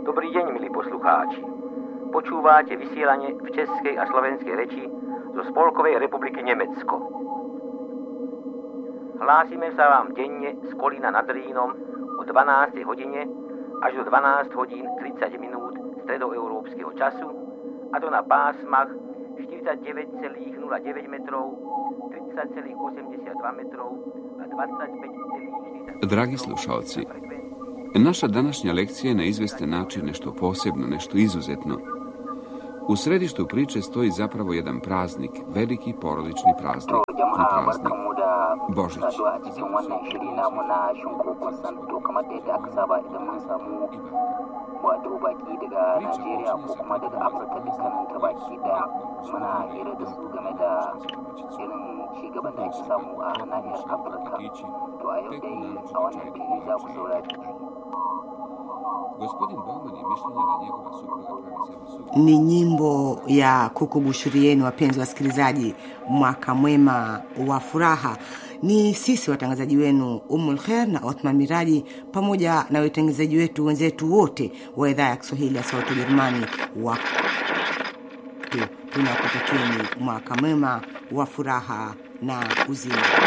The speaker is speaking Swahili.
Dobrý deň, milí poslucháči. Počúvate vysielanie v českej a slovenskej reči zo Spolkovej republiky Nemecko. Hlásime sa vám denne z Kolína nad Rýnom o 12. hodine až do 12 hodín 30 minút stredoeurópskeho času, a to na pásmach 49,09 metrov, 30,82 metrov a 25,40. Dragi slušalci, naša današnja lekcija je na izvestan način nešto posebno, nešto izuzetno. U središtu priče stoji zapravo jedan praznik, veliki porodični praznik, praznik Božić. wato baki daga Najeriya ko kuma daga Afirka dukkanin ta baki daya muna hira da su game da irin cigaban da ake samu a nahiyar Afirka. To a yau dai a wannan fili za ku saurari. Gospodin Bauman je mišljenja da njegova supruga pravi sebi supruga. Ni nyimbo ya kukumbushuri yenu, wapenzi wasikilizaji. Mwaka mwema wa furaha. Ni sisi watangazaji wenu Ummul Khair na Othman Miraji pamoja na watangazaji wetu wenzetu wote wa idhaa ya Kiswahili ya Sauti ya Ujerumani. Tunakutakieni mwaka mwema wa furaha na uzima.